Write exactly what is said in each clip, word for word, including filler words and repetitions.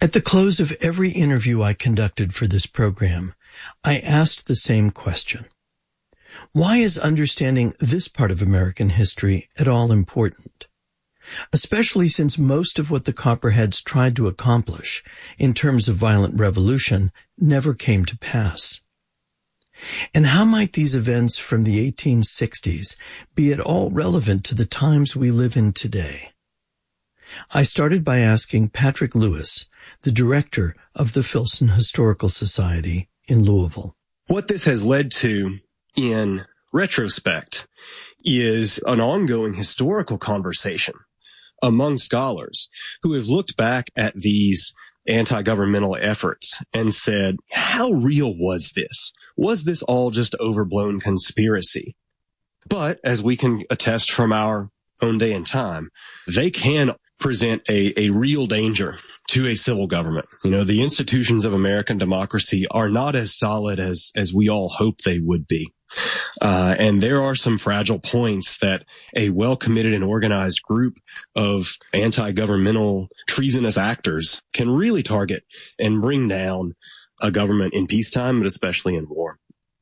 At the close of every interview I conducted for this program, I asked the same question. Why is understanding this part of American history at all important? Especially since most of what the Copperheads tried to accomplish in terms of violent revolution never came to pass. And how might these events from the eighteen sixties be at all relevant to the times we live in today? I started by asking Patrick Lewis, the director of the Filson Historical Society in Louisville. What this has led to in retrospect is an ongoing historical conversation among scholars who have looked back at these anti-governmental efforts and said, how real was this? Was this all just overblown conspiracy? But as we can attest from our own day and time, they can present a, a real danger to a civil government. You know, the institutions of American democracy are not as solid as, as we all hope they would be. Uh, and there are some fragile points that a well-committed and organized group of anti-governmental treasonous actors can really target and bring down a government in peacetime, but especially in war.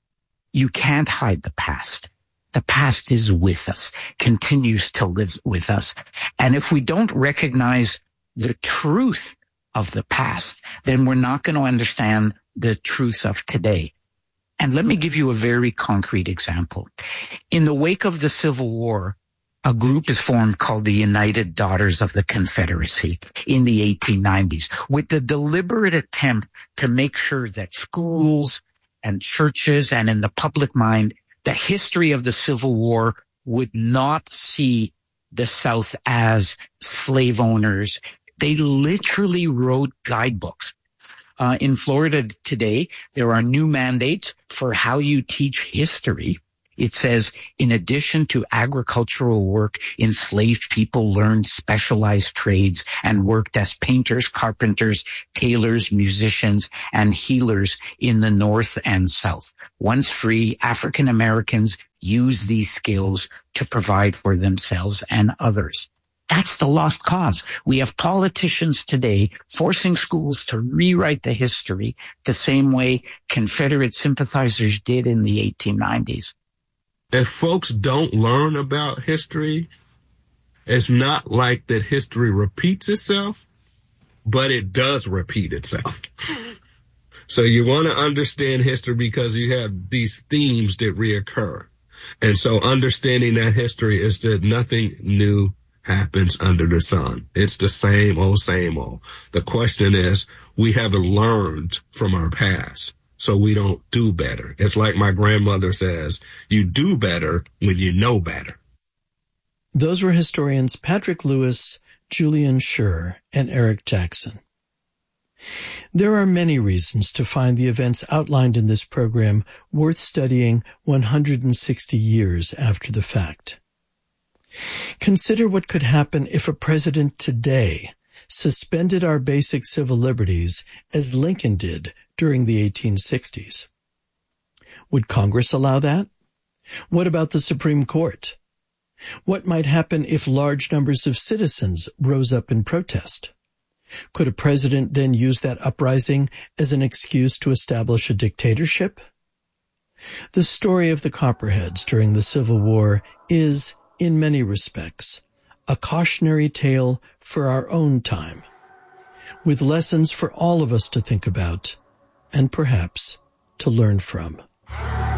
You can't hide the past. The past is with us, continues to live with us. And if we don't recognize the truth of the past, then we're not going to understand the truth of today. And let me give you a very concrete example. In the wake of the Civil War, a group is formed called the United Daughters of the Confederacy in the eighteen nineties, with the deliberate attempt to make sure that schools and churches and in the public mind, the history of the Civil War would not see the South as slave owners. They literally wrote guidebooks. Uh, in Florida today, there are new mandates for how you teach history. It says, in addition to agricultural work, enslaved people learned specialized trades and worked as painters, carpenters, tailors, musicians, and healers in the North and South. Once free, African Americans use these skills to provide for themselves and others. That's the lost cause. We have politicians today forcing schools to rewrite the history the same way Confederate sympathizers did in the eighteen nineties. If folks don't learn about history, it's not like that history repeats itself, but it does repeat itself. So you want to understand history because you have these themes that reoccur. And so understanding that history is that nothing new happens under the sun. It's the same old, same old. The question is, we haven't learned from our past, so we don't do better. It's like my grandmother says, you do better when you know better. Those were historians Patrick Lewis, Julian Schur, and Eric Jackson. There are many reasons to find the events outlined in this program worth studying one hundred sixty years after the fact. Consider what could happen if a president today suspended our basic civil liberties as Lincoln did during the eighteen sixties. Would Congress allow that? What about the Supreme Court? What might happen if large numbers of citizens rose up in protest? Could a president then use that uprising as an excuse to establish a dictatorship? The story of the Copperheads during the Civil War is, in many respects, a cautionary tale for our own time, with lessons for all of us to think about and perhaps to learn from.